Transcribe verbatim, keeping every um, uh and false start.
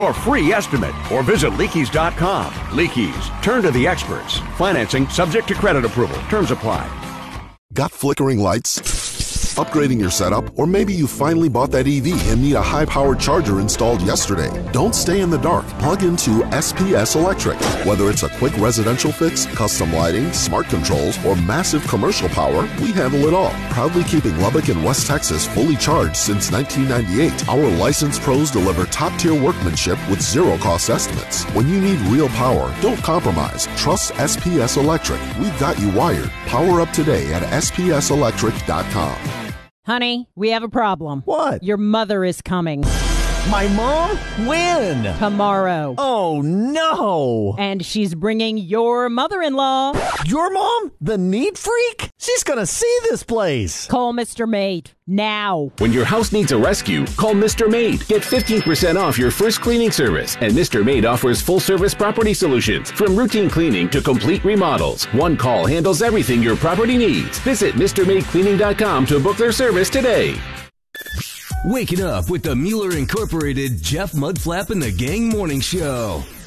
or free estimate, or visit Leakeys dot com. Leakeys, turn to the experts. Financing subject to credit approval. Terms apply. Got flickering lights? Upgrading your setup? Or maybe you finally bought that E V and need a high-powered charger installed yesterday. Don't stay in the dark. Plug into S P S Electric. Whether it's a quick residential fix, custom lighting, smart controls, or massive commercial power, we handle it all. Proudly keeping Lubbock and West Texas fully charged since nineteen ninety-eight. Our licensed pros deliver top-tier workmanship with zero-cost estimates. When you need real power, don't compromise. Trust S P S Electric. We've got you wired. Power up today at S P S electric dot com. Honey, we have a problem. What? Your mother is coming. My mom? When? Tomorrow. Oh, no. And she's bringing your mother-in-law. Your mom? The neat freak? She's gonna see this place. Call Mister Maid now. When your house needs a rescue, call Mister Maid. Get fifteen percent off your first cleaning service. And Mister Maid offers full-service property solutions. From routine cleaning to complete remodels. One call handles everything your property needs. Visit Mister Maid Cleaning dot com to book their service today. Waking up with the Mueller Incorporated Jeff Mudflap and the Gang Morning Show.